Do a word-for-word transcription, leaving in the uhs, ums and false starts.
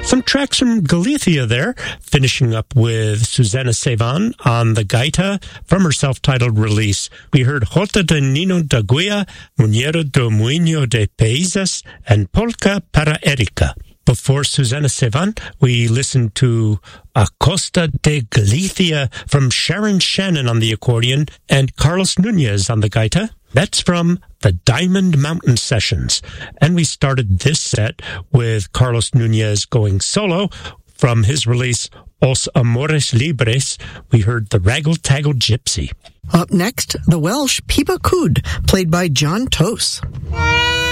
Some tracks from Galicia there, finishing up with Susana Sevan on the gaita from her self-titled release. We heard Jota de Nino da Guia, Muñero do Muño de Paisas, and Polka para Erika. Before Susana Sevan, we listened to A Costa de Galicia from Sharon Shannon on the accordion and Carlos Nunez on the gaita. That's from the Diamond Mountain Sessions. And we started this set with Carlos Nunez going solo from his release Os Amores Libres. We heard the Raggle Taggle Gypsy. Up next, the Welsh Pipa Cwd, played by John Tos.